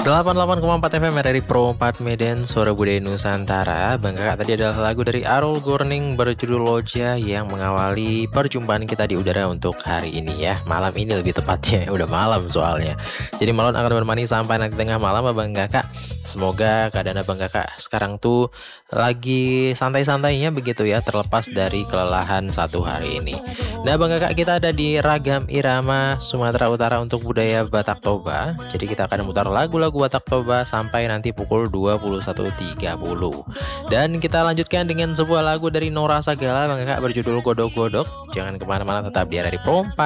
88,4 FM RRI Pro 4 Medan, Suara Budaya Nusantara. Bang Kakak, tadi adalah lagu dari Arul Gorning berjudul Loja yang mengawali perjumpaan kita di udara untuk hari ini ya. Malam ini lebih tepatnya, udah malam soalnya. Jadi Malon akan bermani sampai nanti tengah malam Abang Kakak. Semoga keadaan Abang Kakak sekarang tuh lagi santai-santainya begitu ya, terlepas dari kelelahan satu hari ini. Nah Bang Kakak, kita ada di Ragam Irama Sumatera Utara untuk budaya Batak Toba. Jadi kita akan memutar lagu-lagu Batak Toba sampai nanti pukul 21.30. Dan kita lanjutkan dengan sebuah lagu dari Nora Sagala Bang Kakak berjudul Godok-Godok. Jangan kemana-mana, tetap di RRI Pro 4